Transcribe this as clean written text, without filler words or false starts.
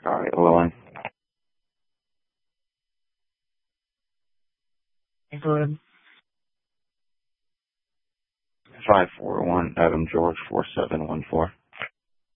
All right, well, go ahead. 541 Adam George 4714.